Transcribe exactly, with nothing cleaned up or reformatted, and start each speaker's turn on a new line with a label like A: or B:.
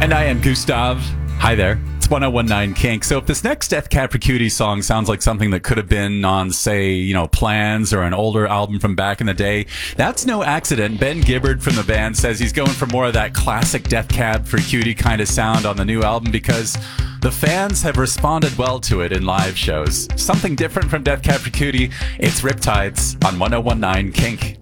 A: And I am Gustav. Hi there. It's one oh one nine Kink. So if this next Death Cab for Cutie song sounds like something that could have been on, say, you know, Plans or an older album from back in the day, that's no accident. Ben Gibbard from the band says he's going for more of that classic Death Cab for Cutie kind of sound on the new album because the fans have responded well to it in live shows. Something different from Death Cab for Cutie. It's Riptides on one oh one nine Kink.